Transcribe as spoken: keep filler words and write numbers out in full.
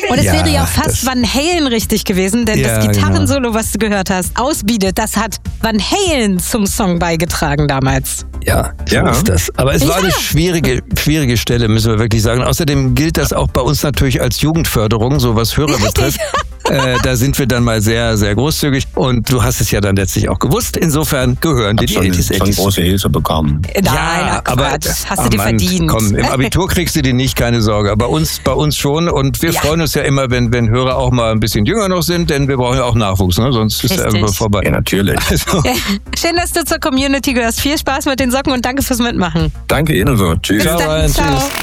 Und es Ja, wäre ja auch fast das- Van Halen richtig gewesen, denn Ja, das Gitarrensolo, was du gehört hast, Ausbietet, das hat Van Halen zum Song beigetragen damals. Ja, so Ja. ist das. Aber es war Ja. eine schwierige, schwierige Stelle, müssen wir wirklich sagen. Außerdem gilt das auch bei uns natürlich als Jugendförderung, so was Hörer betrifft. Äh, da sind wir dann mal sehr, sehr großzügig. Und du hast es ja dann letztlich auch gewusst. Insofern gehören dir Hab die schon, achtzig, schon achtzig. große Hilfe bekommen. Nein, Ja, ach aber Quatsch, hast ah, du dir Mann, verdient. Komm, im Abitur kriegst du die nicht, keine Sorge. Bei uns, bei uns schon. Und wir Ja. freuen uns ja immer, wenn, wenn Hörer auch mal ein bisschen jünger noch sind, denn wir brauchen ja auch Nachwuchs, ne? Sonst ist er Richtig. irgendwo vorbei. Ja, natürlich. Also, Schön, dass du zur Community gehörst. Viel Spaß mit den Socken und danke fürs Mitmachen. Danke ebenso. Tschüss. Bis Ciao, dann, Ryan, ciao. tschüss.